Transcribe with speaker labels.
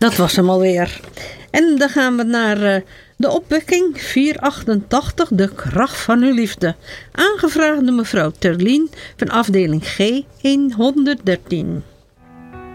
Speaker 1: Dat was hem alweer. En dan gaan we naar de opwekking 488, de kracht van uw liefde. Aangevraagd door mevrouw Terlien van afdeling G 113.